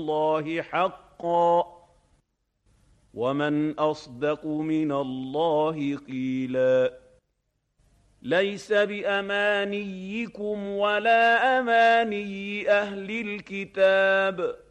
اللَّهِ حَقًّا وَمَنْ أَصْدَقُ مِنَ اللَّهِ قِيلًا لَيْسَ بِأَمَانِيِّكُمْ وَلَا أَمَانِيِّ أَهْلِ الْكِتَابِ